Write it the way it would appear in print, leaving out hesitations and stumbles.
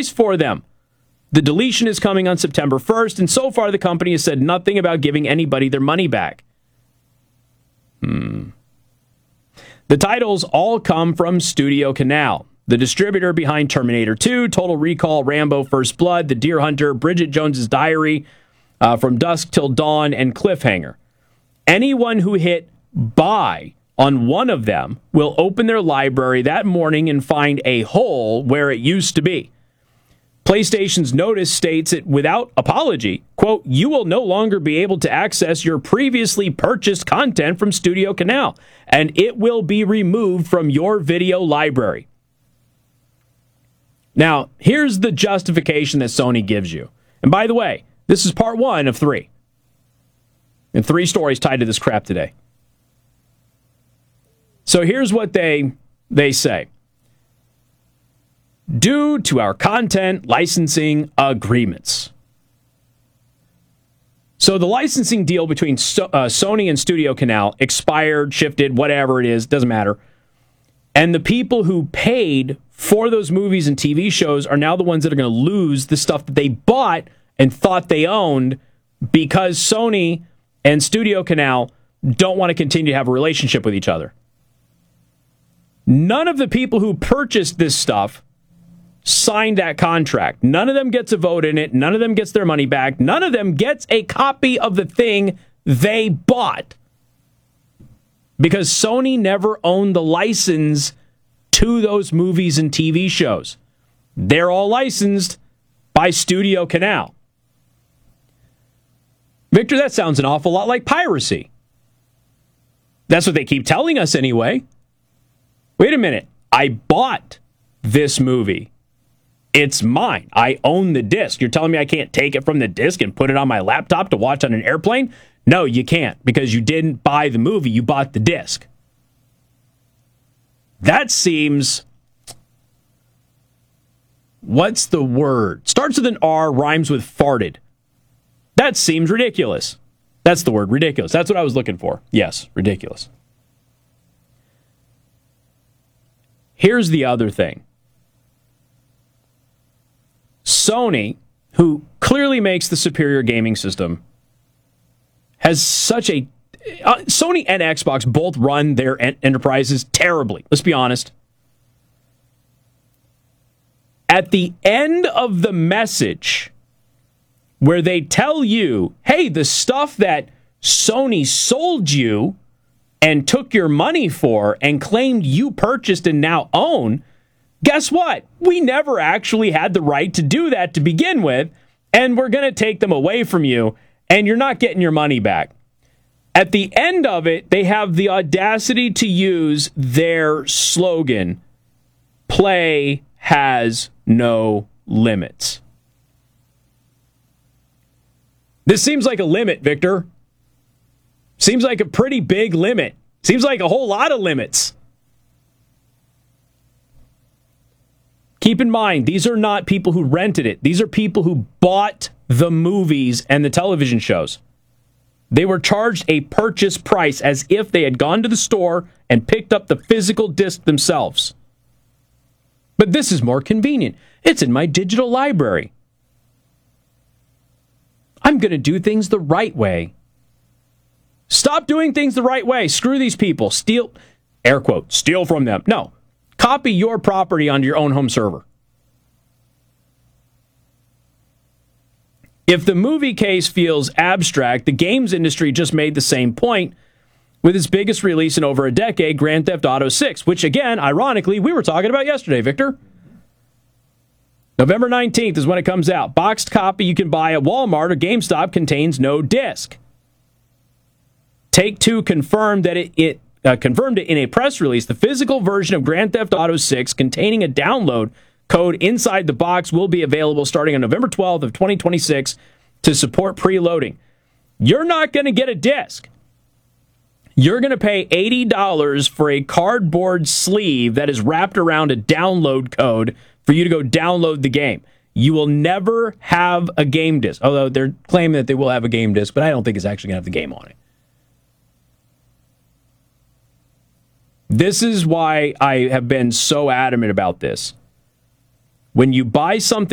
choice for them. The deletion is coming on September 1st, and so far the company has said nothing about giving anybody their money back. The titles all come from Studio Canal, the distributor behind Terminator 2, Total Recall, Rambo: First Blood, The Deer Hunter, Bridget Jones's Diary, From Dusk Till Dawn, and Cliffhanger. Anyone who hit buy on one of them will open their library that morning and find a hole where it used to be. PlayStation's notice states it without apology, quote, "You will no longer be able to access your previously purchased content from Studio Canal, and it will be removed from your video library." Now, here's the justification that Sony gives you. And by the way, this is part 1 of 3. And 3 stories tied to this crap today. So here's what they say. Due to our content licensing agreements. So the licensing deal between Sony and Studio Canal expired, shifted, whatever it is, doesn't matter. And the people who paid for those movies and TV shows are now the ones that are going to lose the stuff that they bought and thought they owned because Sony and Studio Canal don't want to continue to have a relationship with each other. None of the people who purchased this stuff signed that contract. None of them gets a vote in it. None of them gets their money back. None of them gets a copy of the thing they bought. Because Sony never owned the license to those movies and TV shows. They're all licensed by Studio Canal. Victor, that sounds an awful lot like piracy. That's what they keep telling us anyway. Wait a minute. I bought this movie. It's mine. I own the disc. You're telling me I can't take it from the disc and put it on my laptop to watch on an airplane? No, you can't, because you didn't buy the movie. You bought the disc. That seems... What's the word? Starts with an R, rhymes with farted. That seems ridiculous. That's the word, ridiculous. That's what I was looking for. Yes, ridiculous. Here's the other thing. Sony, who clearly makes the superior gaming system, has such a... Sony and Xbox both run their enterprises terribly. Let's be honest. At the end of the message, where they tell you, hey, the stuff that Sony sold you and took your money for and claimed you purchased and now own, guess what? We never actually had the right to do that to begin with, and we're going to take them away from you, and you're not getting your money back. At the end of it, they have the audacity to use their slogan, play has no limits. This seems like a limit, Victor. Seems like a pretty big limit. Seems like a whole lot of limits. Keep in mind, these are not people who rented it. These are people who bought the movies and the television shows. They were charged a purchase price as if they had gone to the store and picked up the physical disc themselves. But this is more convenient. It's in my digital library. I'm going to do things the right way. Stop doing things the right way. Screw these people. Steal, air quote, steal from them. No. Copy your property onto your own home server. If the movie case feels abstract, the games industry just made the same point with its biggest release in over a decade, Grand Theft Auto 6, which, again, ironically, we were talking about yesterday, Victor. November 19th is when it comes out. Boxed copy you can buy at Walmart or GameStop contains no disc. Take-Two confirmed that it confirmed it in a press release. The physical version of Grand Theft Auto 6 containing a download code inside the box will be available starting on November 12th of 2026 to support preloading. You're not going to get a disc. You're going to pay $80 for a cardboard sleeve that is wrapped around a download code for you to go download the game. You will never have a game disc, although they're claiming that they will have a game disc, but I don't think it's actually going to have the game on it. This is why I have been so adamant about this. When you buy something